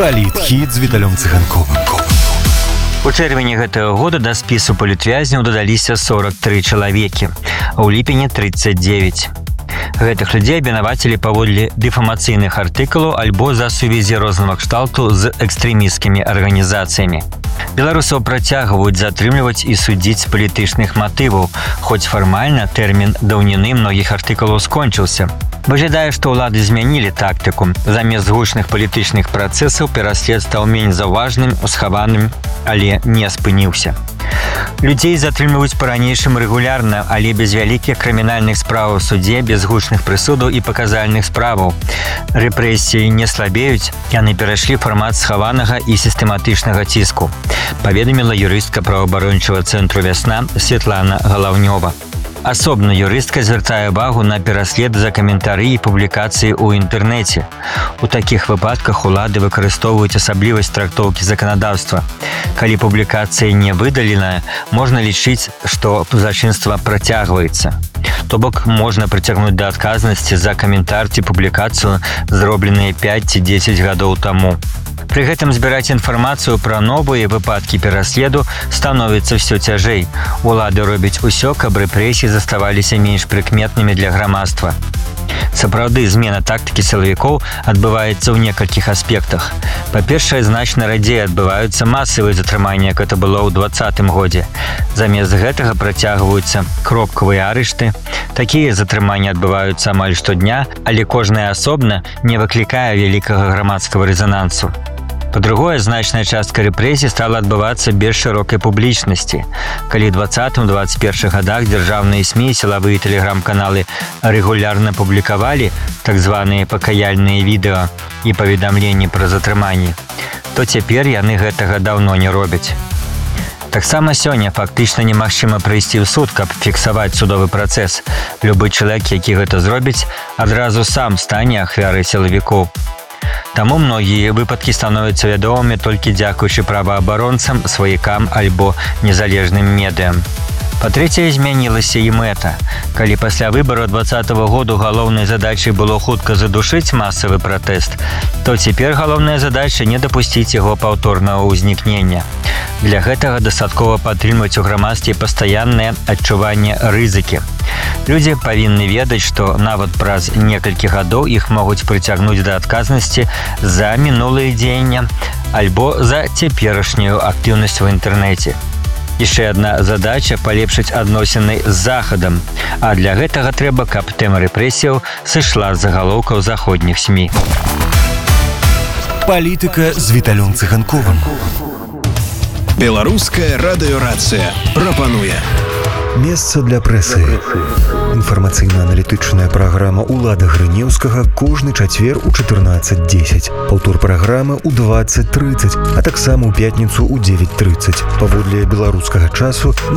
Палітхіт з Віталём Цыганковым. У чэрвені гэтага года да спісу палітвязняў дадаліся 43 чалавекі, а ў ліпені 39. Гэтых людзей абвінавацілі паводле дэфамацыйных артыкулаў альбо за сувязі рознага кшталту з экстрэмісцкімі арганізацыямі. Беларусаў працягваюць затрымліваць і судзіць з палітычных матываў, хоць фармальна тэрмін даўніны многіх артыкулаў скончыўся. Выглядае, што ўлады змянілі тактыку. Замест гучных палітычных працэсаў пераслед стаў менш заўважным, усхаваным, але не спыніўся. Людзей затрымліваюць па-ранейшым рэгулярна, але без вялікіх крымінальных справаў у судзе, без гучных прысудаў і паказальных справаў. Рэпрэсіі не слабеюць, яны перайшлі фармат схаванага і сістэматычнага ціску, паведаміла юрыстка праваабарончага цэнтру «Вясна» Святлана Галаўнёва. Асобна юрыстка звяртае ўвагу на пераслед за каментары і публікацыі ў інтэрнэце. У такіх выпадках улады выкарыстоўваюць асаблівасць трактоўкі заканадаўства. Калі публікацыя не выдаленая, можна лічыць, што злачынства працягваецца. То бок можна прыцягнуць да адказнасці за каментар ці публікацыю, зробленыя 5 ці 10 гадоў таму. Пры гэтым збіраць інфармацыю пра новыя выпадкі пераследу становіцца ўсё цяжэй. Улады робяць усё, каб рэпрэсіі заставаліся менш прыкметнымі для грамадства. Сапраўды, змена тактыкі сілавікоў адбываецца ў некалькіх аспектах. Па-першае, значна радзей адбываюцца масавыя затрыманні, як гэта было ў 2020 годзе. Замест гэтага працягваюцца кропкавыя арышты. Такія затрыманні адбываюцца амаль штодня, але кожная асобна не выклікае вялікага грамадскага рэзанансу. Па-другое, значная частка рэпрэсій стала адбывацца без шырокай публічнасці. Калі ў 2020-2021 годах дзяржаўныя СМІ і сілавыя тэлеграм-каналы рэгулярна публікавалі так званыя пакаяльныя відэа і паведамленні пра затрыманні, то цяпер яны гэтага даўно не робяць. Таксама сёння фактычна немагчыма прыйсці ў суд, каб фіксаваць судовы працэс. Любы чалавек, які гэта зробіць, адразу сам стане ахвярай сілавікоў. Таму многія выпадкі становяцца вядомымі толькі дзякуючы праваабаронцам, сваякам альбо незалежным медыям. Па-трэцяе, змянілася і мэта. Калі пасля выбараў 2020 году галоўнай задачай было хутка задушыць масавы пратэст, то цяпер галоўная задача не дапусціць яго паўторнага ўзнікнення. Для гэтага дастаткова падтрымліваць у грамадстве пастаяннае адчуванне рызыкі. Людзі павінны ведаць, што нават праз некалькі гадоў іх могуць прыцягнуць да адказнасці за мінулыя дзеяння альбо за цяперашнюю актыўнасць у інтэрнэце. Яшчэ адна задача – палепшыць адносіны з Захадам. А для гэтага трэба, каб тэма рэпрэсіяў сышла з загалоўкаў заходніх СМІ. Палітыка з Віталём Цыганковым. Беларуская радыёрацыя прапануе Месца для прэсы. Інфармацыйна-аналітычная праграма «Улада Грынеўскага» кожны чацвер у 14:10. Паўтор праграмы ў 20:30, а таксама ў пятніцу ў 9:30. Паводле беларускага часу